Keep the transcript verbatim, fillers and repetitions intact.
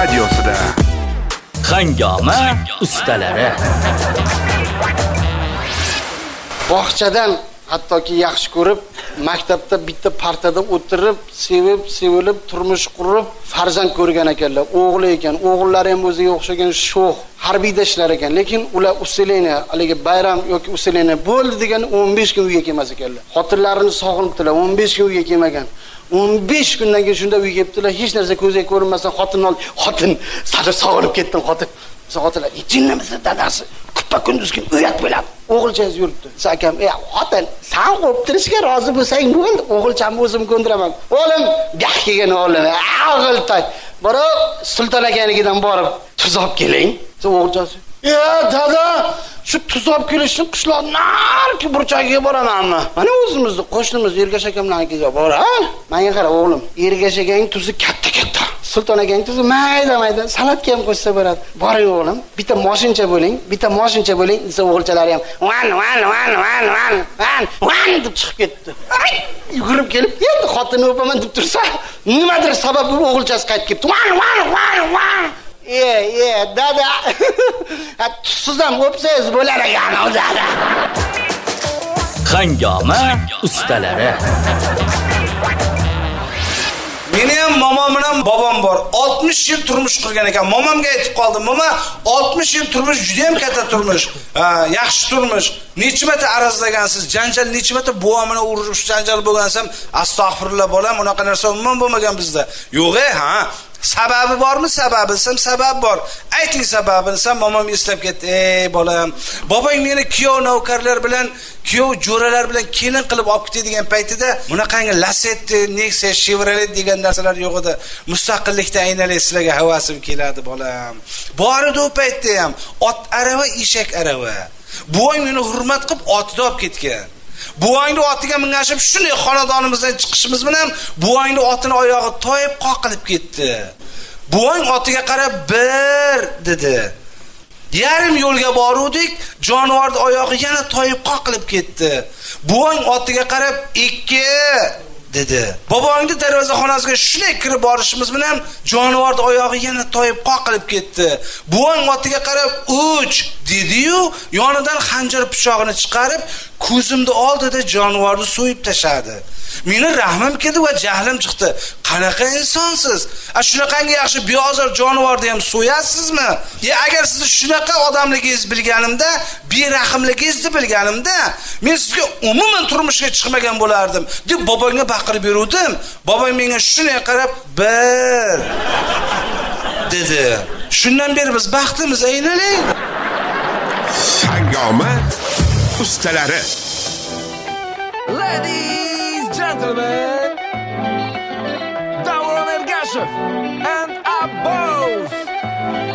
radiosida. Hangoma ustalari. Bog'chadan hattoki yaxshi ko'rib, maktabda bitta partada o'tirib, sevib, sevilib, turmush qurib, farzand ko'rgan ekanlar. O'g'li ekan, o'g'illari ham o'ziga o'xshagan sho'x, harbiyda ishlar ekan. Lekin ular usileni, haligi bayram yoki usileni bo'ldi degan o'n besh kun uyga kelmas ekanlar. Xotinlarini sog'inibdilar, o'n besh kun uyga kelmagan. o'n besh kundan keyin shunda uyga kelibdilar, hech narsa ko'zga ko'rinmasdan xotinni olib, xotin, seni sog'inib ketdim, xotin. Xotinlar, "Jinnimisiz dadasi? Kuppa kunduz kun uyat bo'ladi." O'g'ilchangiz yuribdi. Sakam, "Ey, xotin, sen o'ptirishga rozi bo'lsang bo'ldi, o'g'ilchamni o'zim ko'ndiraman." "O'g'lim, gah kelgan o'g'lim, o'g'iltoy. Bora Sulton akanikidan borib, tuz olib keling." O'g'ilchasi, "E, dada, shu tuz olib kelishni qishloq narki burchagiga boramanmi? Mana o'zimizni qo'shnimiz Ergash akamlarnikiga bor, ha? Menga qara o'g'lim, Ergash akaning tuzi katta-katta. Sulton akaning tuzi mayda-mayda, salatga ham qo'shsa bo'ladi. Boring o'g'lim, bitta moshincha bo'ling, bitta moshincha bo'ling." desa o'g'ilchalari ham "Van, van, van, van, van, van, van" deb chiqib ketdi. Ay, yugurib kelib, "Endi xotinni o'paman" deb tursa, nimadir sabab bo'lib o'g'ilchasi qaytib kelibdi. "Van, van, van, van." "E, e, dada. Siz ham o'psangiz bo'lar ekan, dada." Hangoma ustalari. Meni ham momom bilan bobom bor. oltmish yil turmush qurgan ekan. Momomga aytib qoldim, "Mama, oltmish yil turmush juda ham katta turmush. Ha, yaxshi turmush. Necha marta arazlagansiz? Janjal necha marta buvam bilan urush janjal bo'lgansam, astag'firullah bolam, unaqa narsa umuman bo'lmagan bizda." "Yo'q-e, ha. Sababi bormi? Sababi, sam sabab bor. Ayting sababini." Sam momom eslab ketdi. "Ey bolam, bobong meni kuyov navkarlar bilan, kuyov jo'ralar bilan kelin qilib olib ketadigan paytida bunaqangi Lacetti, Nexia, Chevrolet degan narsalar yo'q edi. Mustaqillikda aynalay sizlarga havasim keladi bolam. Bor edi u paytda ham ot arava, eshak arava. Buvang meni hurmat qilib otida olib ketgan. Buvangni otiga mingashib shunday xonadonimizdan chiqishimiz bilan buvangni otini oyog'i toyib qoqilib ketdi. Buvang otiga qarab bir dedi. Yarim yo'lga boruvdik, jonivorning oyog'i yana toyib qoqilib ketdi. Buvang otiga qarab ikki dedi. Bobongni darvozaxonasiga shunday kirib borishimiz bilan jonivorning oyog'i yana toyib qoqilib ketdi. Buvang otiga qarab uch dedi-yu, yonidan xanjar pichog'ini chiqarib, ko'zimni oldida jonivorni so'yib tashadi. Meni rahmim keldi va jahlim chiqdi. Qanaqa insonsiz? A shunaqangi yaxshi beozor jonivorni ham so'yasizmi? Ya agar sizni shunaqa odamligingiz bilganimda, berahmligingizni bilganimda, men sizga umuman turmushga chiqmagan bo'lardim, deb bobongga baqirib beruvdim. Bobong menga shunday qarab, bir dedi. Shundan beri biz baxtimiz aynalaydi. Hangoma ustalari. Ladies, gentlemen, Davron Ergashev and Abos.